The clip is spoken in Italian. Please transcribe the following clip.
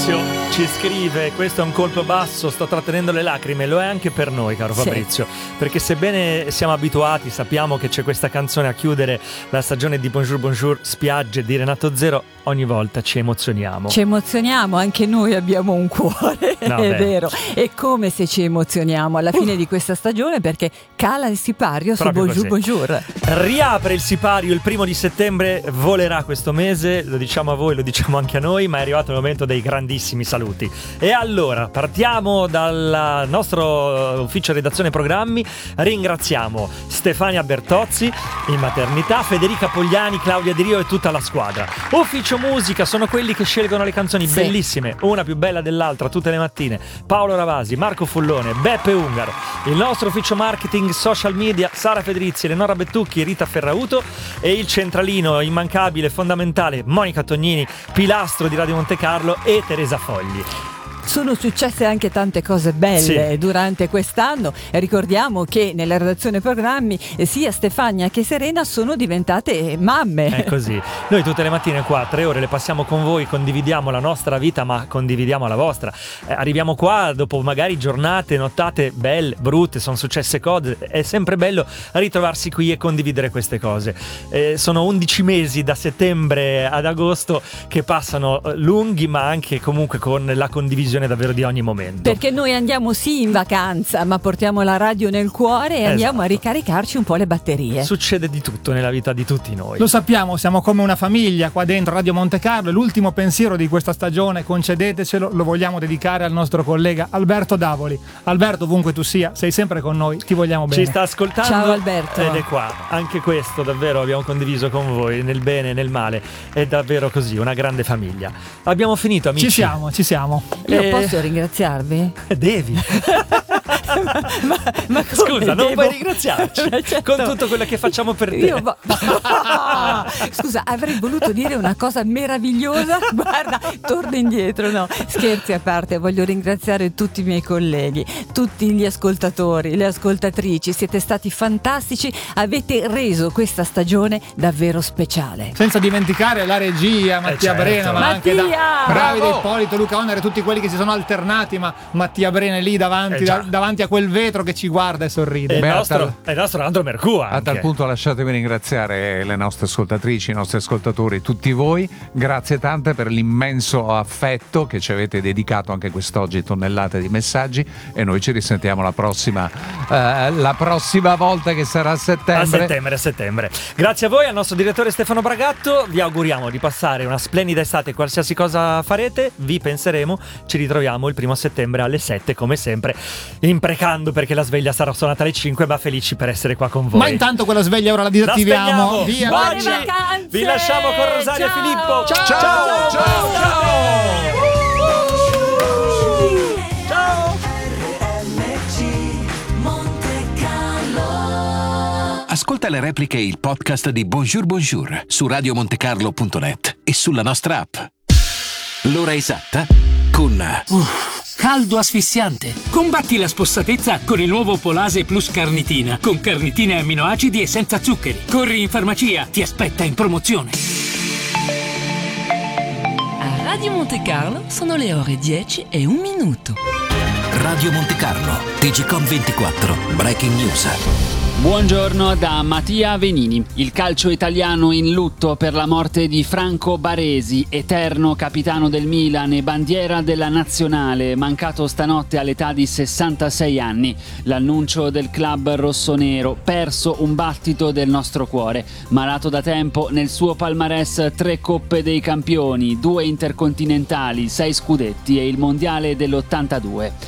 Fabrizio ci scrive: questo è un colpo basso, sto trattenendo le lacrime. Lo è anche per noi, caro Fabrizio, perché sebbene siamo abituati, sappiamo che c'è questa canzone a chiudere la stagione di Bonjour Bonjour Spiagge di Renato Zero, ogni volta ci emozioniamo. Ci emozioniamo, anche noi abbiamo un cuore, è vero. È come se ci emozioniamo alla fine di questa stagione, perché cala il sipario su Bonjour Bonjour. Riapre il sipario il 1 settembre, volerà questo mese, lo diciamo a voi, lo diciamo anche a noi, ma è arrivato il momento dei grandissimi saluti. E allora partiamo dal nostro ufficio redazione programmi. Ringraziamo Stefania Bertozzi in maternità, Federica Pogliani, Claudia Di Rio e tutta la squadra. Ufficio musica sono quelli che scelgono le canzoni bellissime, una più bella dell'altra tutte le mattine. Paolo Ravasi, Marco Fullone, Beppe Ungaro. Il nostro ufficio marketing social media, Sara Fedrizzi, Eleonora Bettucchi, Rita Ferrauto. E il centralino immancabile, fondamentale, Monica Tognini, pilastro di Radio Montecarlo, e Teresa Fogli. Sono successe anche tante cose belle durante quest'anno. Ricordiamo che nella redazione programmi sia Stefania che Serena sono diventate mamme. È così. Noi tutte le mattine qua 3 ore le passiamo con voi, condividiamo la nostra vita, ma condividiamo la vostra. Arriviamo qua dopo magari giornate, nottate belle, brutte, sono successe cose. È sempre bello ritrovarsi qui e condividere queste cose. Sono 11 mesi da settembre ad agosto che passano lunghi, ma anche comunque con la condivisione davvero di ogni momento. Perché noi andiamo sì in vacanza, ma portiamo la radio nel cuore e andiamo a ricaricarci un po' le batterie. Succede di tutto nella vita di tutti noi. Lo sappiamo, siamo come una famiglia qua dentro Radio Montecarlo. L'ultimo pensiero di questa stagione, concedetecelo, lo vogliamo dedicare al nostro collega Alberto Davoli. Alberto, ovunque tu sia, sei sempre con noi, ti vogliamo bene. Ci sta ascoltando. Ciao Alberto. Ed è qua. Anche questo davvero abbiamo condiviso con voi, nel bene e nel male. È davvero così, una grande famiglia. Abbiamo finito, amici. Ci siamo. Io posso ringraziarvi? Devi. ma scusa, non devo? puoi ringraziarci Certo. con tutto quello che facciamo per te. Scusa, avrei voluto dire una cosa meravigliosa. Guarda, torno indietro. No, scherzi a parte, voglio ringraziare tutti i miei colleghi, tutti gli ascoltatori, le ascoltatrici. Siete stati fantastici, avete reso questa stagione davvero speciale. Senza dimenticare la regia, Mattia Brena, ma anche bravi da Ippolito, Luca Onere, tutti quelli che si sono alternati, ma Mattia Brena è lì davanti a quel vetro che ci guarda e sorride. È il nostro Andro Mercua. A tal punto lasciatemi ringraziare le nostre ascoltatrici, i nostri ascoltatori, tutti voi. Grazie tante per l'immenso affetto che ci avete dedicato anche quest'oggi, tonnellate di messaggi, e noi ci risentiamo la prossima volta, che sarà a settembre. Grazie a voi, al nostro direttore Stefano Bragatto. Vi auguriamo di passare una splendida estate, qualsiasi cosa farete, vi penseremo. Ci ritroviamo il 1 settembre alle 7 come sempre, imprecando perché la sveglia sarà suonata alle 5, ma felici per essere qua con voi. Ma intanto quella sveglia ora la disattiviamo. Via. Buone vacanze. Vi lasciamo con Rosario e Filippo. Ciao. Ascolta le repliche e il podcast di Bonjour Bonjour su radiomontecarlo.net e sulla nostra app. L'ora esatta con caldo asfissiante. Combatti la spossatezza con il nuovo Polase Plus Carnitina, con carnitine e amminoacidi e senza zuccheri. Corri in farmacia, ti aspetta in promozione. A Radio Montecarlo sono le ore 10:01. Radio Montecarlo, TGcom 24, Breaking News. Buongiorno da Mattia Venini. Il calcio italiano in lutto per la morte di Franco Baresi, eterno capitano del Milan e bandiera della nazionale, mancato stanotte all'età di 66 anni. L'annuncio del club rossonero, perso un battito del nostro cuore. Malato da tempo, nel suo palmarès 3 Coppe dei Campioni, 2 Intercontinentali, 6 scudetti e il Mondiale dell'82.